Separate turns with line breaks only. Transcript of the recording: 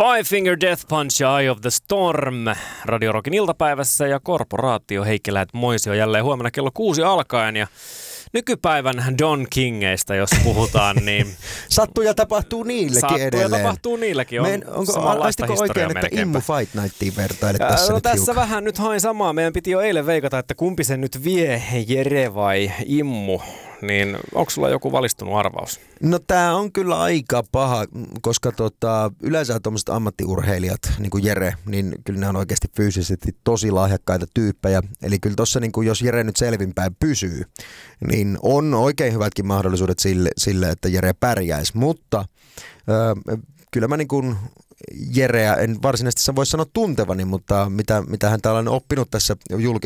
Five Finger Death Punch ja Eye of the Storm Radio Rockin iltapäivässä ja Korporaatio Heikki Lähet Moisio jälleen huomenna kello 6 alkaen ja nykypäivän Don Kingeistä, jos puhutaan, niin
sattuu ja tapahtuu niillekin edelleen.
Sattuu ja tapahtuu niillekin.
Aistiko oikein, että Immu Fight Nightiin vertailet tässä nyt
tässä
hiukan?
vähän nyt hain samaa. Meidän piti jo eilen veikata, että kumpi sen nyt vie, Jere vai Immu. Niin onko sulla joku valistunut arvaus?
No tää on kyllä aika paha, koska yleensä tommoset ammattiurheilijat, niin kuin Jere, niin kyllä ne on oikeasti fyysisesti tosi lahjakkaita tyyppejä. Eli kyllä tossa niin kuin jos Jere nyt selvinpäin pysyy, niin on oikein hyvätkin mahdollisuudet sille että Jere pärjäisi. Mutta kyllä mä niin kuin Jereä en varsinaisesti voi sanoa tuntevani, mutta mitä hän täällä on oppinut tässä